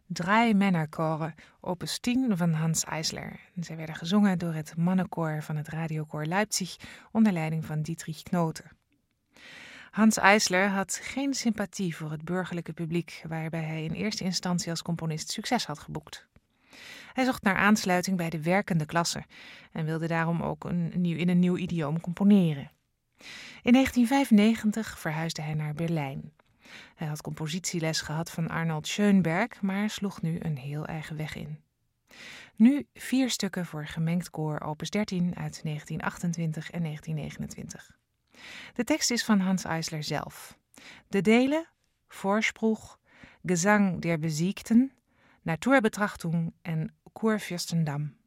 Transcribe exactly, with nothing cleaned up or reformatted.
Drei Männerchoren, opus tien van Hans Eisler. Zij werden gezongen door het mannenkoor van het Radiokoor Leipzig onder leiding van Dietrich Knote. Hans Eisler had geen sympathie voor het burgerlijke publiek, waarbij hij in eerste instantie als componist succes had geboekt. Hij zocht naar aansluiting bij de werkende klasse en wilde daarom ook een nieuw, in een nieuw idioom componeren. In negentien vijfennegentig verhuisde hij naar Berlijn. Hij had compositieles gehad van Arnold Schönberg, maar sloeg nu een heel eigen weg in. Nu vier stukken voor gemengd koor opus dertien uit negentien achtentwintig en negentien negenentwintig. De tekst is van Hans Eisler zelf. De delen, Vorspruch, Gesang der Besiegten, Naturbetrachtung en Kurfürstendamm.